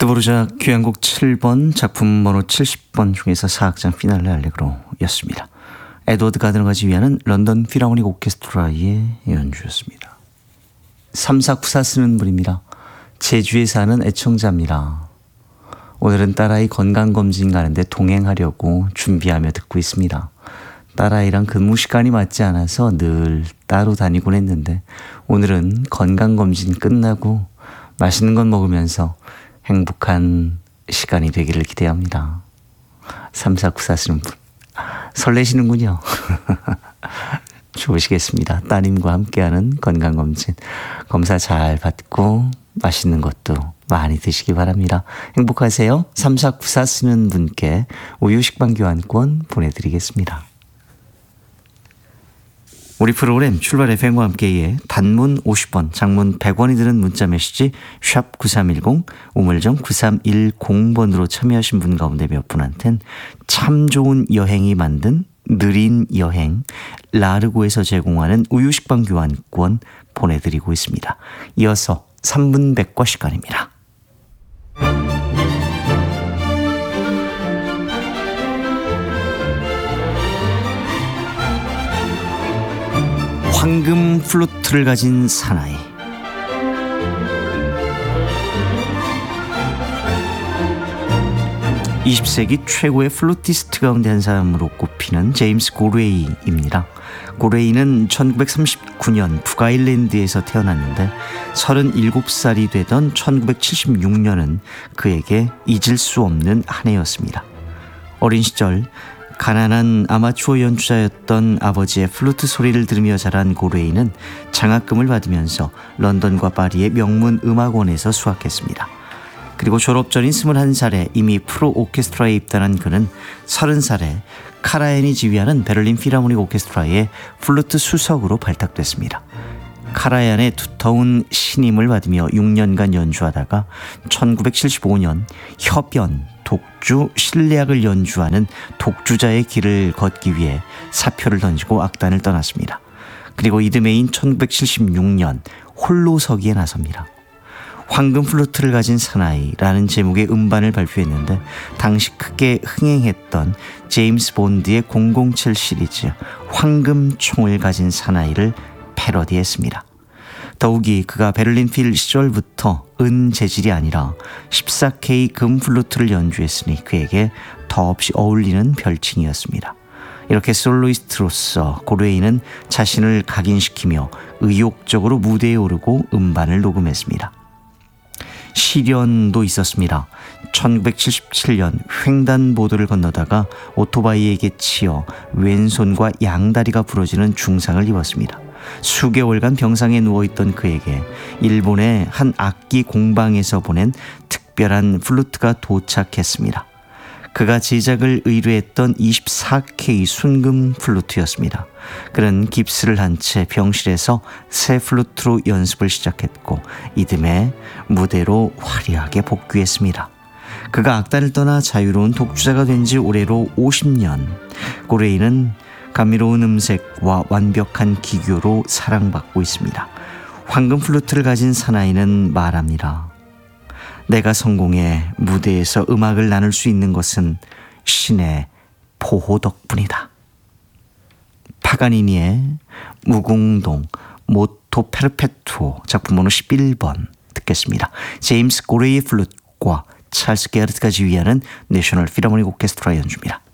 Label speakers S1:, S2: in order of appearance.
S1: 드보르자 귀향곡 7번 작품 번호 70번 중에서 4악장 피날레 알레그로였습니다. 에드워드 가드너가 지휘하는 런던 필하모닉 오케스트라의 연주였습니다. 3494 쓰는 분입니다. 제주에 사는 애청자입니다. 오늘은 딸아이 건강검진 가는데 동행하려고 준비하며 듣고 있습니다. 딸아이랑 근무 시간이 맞지 않아서 늘 따로 다니곤 했는데 오늘은 건강검진 끝나고 맛있는 건 먹으면서 행복한 시간이 되기를 기대합니다. 3494 쓰는 분 설레시는군요. 좋으시겠습니다. 따님과 함께하는 건강검진 검사 잘 받고 맛있는 것도 많이 드시기 바랍니다. 행복하세요. 3494 쓰는 분께 우유 식빵 교환권 보내드리겠습니다. 우리 프로그램 출발 FM과 함께해 단문 50원, 장문 100원이 드는 문자 메시지 샵 9310, 우물정 9310번으로 참여하신 분 가운데 몇 분한텐 참 좋은 여행이 만든 느린 여행 라르고에서 제공하는 우유 식빵 교환권 보내드리고 있습니다. 이어서 3분 백과 시간입니다. 황금 플루트를 가진 사나이. (20세기) 최고의 플루티스트 가운데 한 사람으로 꼽히는 제임스 고레이입니다. 고레이는 1939년 북아일랜드에서 태어났는데 37살이 되던 1976년은 그에게 잊을 수 없는 한 해였습니다. 어린 시절 가난한 아마추어 연주자였던 아버지의 플루트 소리를 들으며 자란 고레이는 장학금을 받으면서 런던과 파리의 명문 음악원에서 수학했습니다. 그리고 졸업 전인 21살에 이미 프로 오케스트라에 입단한 그는 30살에 카라얀이 지휘하는 베를린 필하모닉 오케스트라의 플루트 수석으로 발탁됐습니다. 카라얀의 두터운 신임을 받으며 6년간 연주하다가 1975년 협연, 독주, 실내악을 연주하는 독주자의 길을 걷기 위해 사표를 던지고 악단을 떠났습니다. 그리고 이듬해인 1976년 홀로 서기에 나섭니다. 황금 플루트를 가진 사나이라는 제목의 음반을 발표했는데 당시 크게 흥행했던 제임스 본드의 007 시리즈 황금 총을 가진 사나이를 패러디했습니다. 더욱이 그가 베를린 필 시절부터 은 재질이 아니라 14K 금 플루트를 연주했으니 그에게 더없이 어울리는 별칭이었습니다. 이렇게 솔로이스트로서 고레이는 자신을 각인시키며 의욕적으로 무대에 오르고 음반을 녹음했습니다. 시련도 있었습니다. 1977년 횡단보도를 건너다가 오토바이에게 치여 왼손과 양다리가 부러지는 중상을 입었습니다. 수개월간 병상에 누워있던 그에게 일본의 한 악기 공방에서 보낸 특별한 플루트가 도착했습니다. 그가 제작을 의뢰했던 24K 순금 플루트였습니다. 그는 깁스를 한 채 병실에서 새 플루트로 연습을 시작했고 이듬해 무대로 화려하게 복귀했습니다. 그가 악단을 떠나 자유로운 독주자가 된 지 올해로 50년. 고레이는 감미로운 음색과 완벽한 기교로 사랑받고 있습니다. 황금 플루트를 가진 사나이는 말합니다. 내가 성공해 무대에서 음악을 나눌 수 있는 것은 신의 보호 덕분이다. 파가니니의 무궁동 모토 페르페투오 작품 번호 11번 듣겠습니다. 제임스 고레이의 플루트과 찰스 게르트가 지휘하는 내셔널 필하모닉 오케스트라 연주입니다.